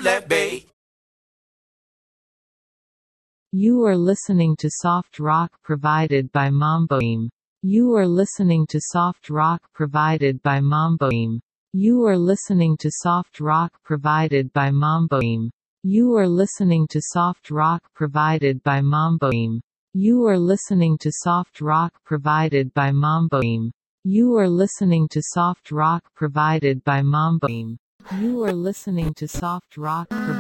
let be. You are listening to soft rock provided by Mamboim. You are listening to soft rock provided by Mamboim. You are listening to soft rock provided by Mamboim. You are listening to soft rock provided by Mamboim. You are listening to soft rock provided by Mamboim. You are listening to soft rock provided by Mamboim. You are listening to soft rock provided